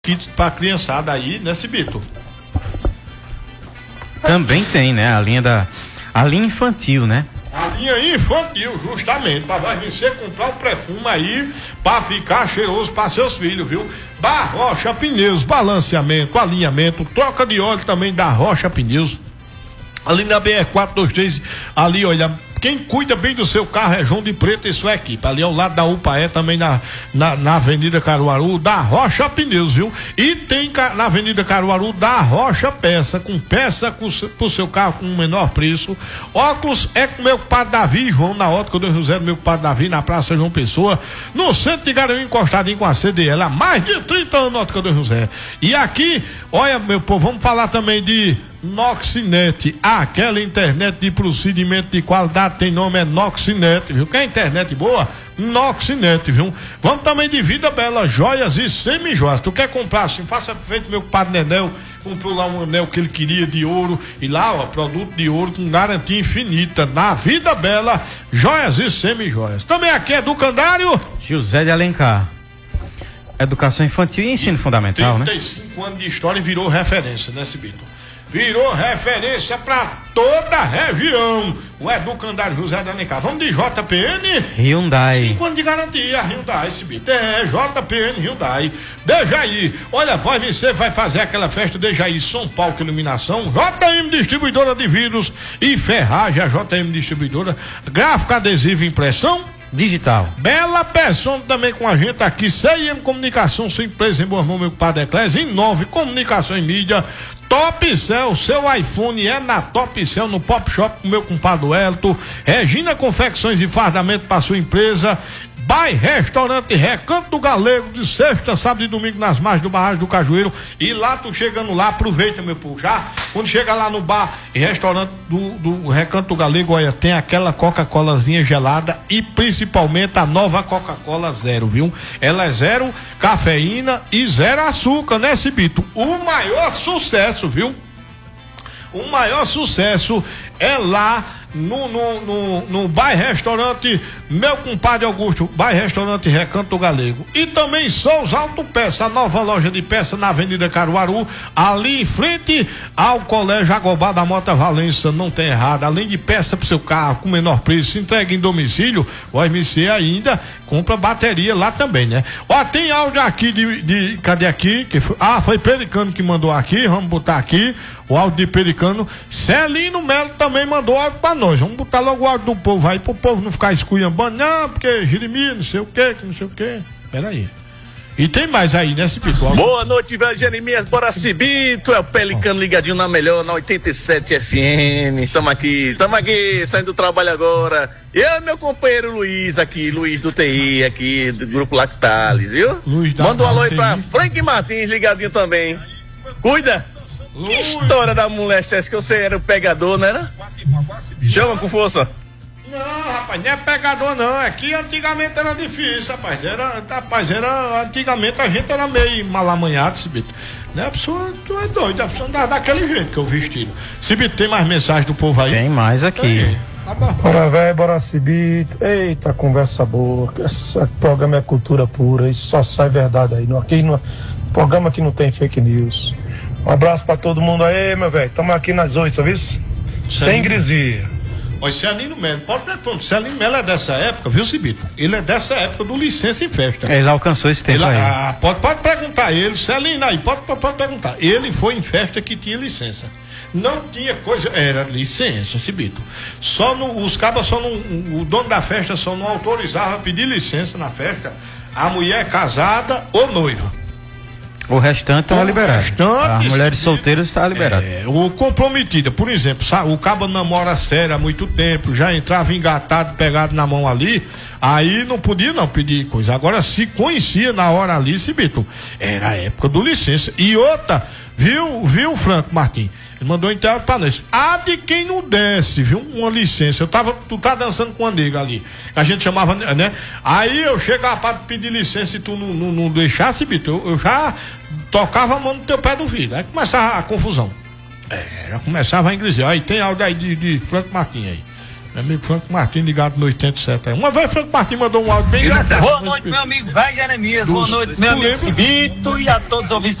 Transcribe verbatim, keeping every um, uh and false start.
kits pra criançada aí, né, Cibito? Também tem, né? A linha da... A linha infantil, né? A linha infantil, justamente, pra vai você comprar o perfume aí pra ficar cheiroso pra seus filhos, viu? Da Rocha Pneus, balanceamento, alinhamento, troca de óleo também da Rocha Pneus. Ali na B R quatrocentos e vinte e três, ali, olha, quem cuida bem do seu carro é João de Preto e sua equipe. Ali ao lado da U P A E, também na, na, na Avenida Caruaru, da Rocha Pneus, viu? E tem na Avenida Caruaru, da Rocha Peça, com peça pro seu carro com um menor preço. Óculos é com meu compadre Davi, João, na ótica do José, meu compadre Davi, na Praça João Pessoa, no centro de Garanhuns, encostadinho com a C D L, há mais de trinta anos na ótica do José. E aqui, olha, meu povo, vamos falar também de Noxinet, aquela internet de procedimento de qualidade, tem nome, é Noxinet, viu? Quer internet boa? Noxinet, viu? Vamos também de Vida Bela, joias e semi-joias. Tu quer comprar assim, faça feito meu compadre Nenel, comprou lá um anel que ele queria de ouro, e lá, ó, produto de ouro com garantia infinita, na Vida Bela, joias e semi-joias. Também aqui é do Candário José de Alencar. Educação infantil e ensino fundamental, né? trinta e cinco anos de história e virou referência, né, Cibito? Virou referência pra toda a região. O Educandário José de Alencar. Vamos de J P N? Hyundai. Cinco anos de garantia, Hyundai, esse bicho. É, J P N Hyundai. Dejaí. Olha, pode você vai fazer aquela festa Dejaí São Paulo com iluminação. J M Distribuidora de Vidros e Ferragem, a J M Distribuidora. Gráfico adesivo e impressão digital. Bela Persona também com a gente aqui. C I M Comunicação, sua empresa em boas mãos, meu padre Eclésia. Inove Comunicação e Mídia. Top Cell, seu iPhone é na Top Cell, no Pop Shop com meu compadre Elton. Regina Confecções e Fardamento para sua empresa. Bai Restaurante Recanto do Galego, de sexta, sábado e domingo nas margens do Barragem do Cajueiro. E lá, tu chegando lá, aproveita, meu povo, já. Quando chega lá no bar e restaurante do, do Recanto do Galego, olha, tem aquela Coca-Colazinha gelada e principalmente a nova Coca-Cola Zero, viu? Ela é zero cafeína e zero açúcar, né, Cibito? O maior sucesso, viu? O maior sucesso é lá no, no, no, no Bar Restaurante, meu compadre Augusto, Bar Restaurante Recanto Galego. E também Souza Autopeça, a nova loja de peça na Avenida Caruaru, ali em frente ao Colégio Agobá da Mota Valença, não tem errado. Além de peça pro seu carro com menor preço, se entrega em domicílio, o M C ainda compra bateria lá também, né? Ó, tem áudio aqui de, de cadê aqui? Que foi, ah, foi Pericano que mandou aqui, vamos botar aqui o áudio de Pericano. Celino Melo também mandou áudio pra nós. Vamos botar logo o áudio do povo aí, pro povo não ficar esculhambando, não, porque Jeremias, não sei o que, que não sei o que. Pera aí. E tem mais aí, né, Cibito? Boa noite, velho Jeremias, bora Cibito, é o Pelicano ligadinho na melhor, na oitenta e sete F M, tamo aqui, tamo aqui, saindo do trabalho agora, eu e meu companheiro Luiz aqui, Luiz do T I aqui, do Grupo Lactalis, viu? Luiz da Manda um alô aí pra T I. Frank Martins ligadinho também, cuida, Luiz. Que história da mulher essa que você era o pegador, não era? Chama com força. Não, rapaz, não é pegador não, é que antigamente era difícil, rapaz, era, rapaz, era, antigamente a gente era meio malamanhado, Cibito, né, a pessoa, tu é doido, a pessoa andava daquele jeito que eu vestido. Cibito, tem mais mensagem do povo aí? Tem mais aqui. Tá bom. Bora velho, bora Cibito, eita, conversa boa, esse programa é cultura pura, isso só sai verdade aí, aqui no programa que não tem fake news. Um abraço pra todo mundo aí, meu velho, tamo aqui nas oito, sabe isso? Sem grisia. Olha, Celino Melo, pode responder. Celino Melo é dessa época, viu, Cibito? Ele é dessa época do Licença em Festa. Ele alcançou esse tempo ele, aí. Ah, pode, pode perguntar a ele, Celino aí, pode, pode, pode perguntar. Ele foi em festa que tinha licença. Não tinha coisa, era licença, Cibito. Só no, os cabas só não, o dono da festa só não autorizava pedir licença na festa a mulher casada ou noiva. O restante estava liberado. As mulheres solteiras estavam liberadas. É, o comprometida, por exemplo, o cabo namora sério há muito tempo, já entrava engatado, pegado na mão ali, aí não podia não pedir coisa. Agora, se conhecia na hora ali, Cibito, era a época do licença. E outra, viu, viu, Franco Martins? Ele mandou um intervalo pra nós. Ah, de quem não desce, viu? Uma licença. Eu tava, tu tá dançando com a nega ali. A gente chamava, né? Aí eu chegava pra pedir licença e tu não, não, não deixasse, Bito, eu, eu já tocava a mão no teu pé do vidro. Aí começava a confusão. É, já começava a ingresia. Aí tem áudio aí de, de Franco Martins aí. Meu amigo Franco Martins ligado no oitenta e sete. Uma vez Franco Martins mandou um áudio bem engraçado. Boa noite, meu amigo Vai Jeremias. Boa noite, meu amigo Cibito e a todos os ouvintes.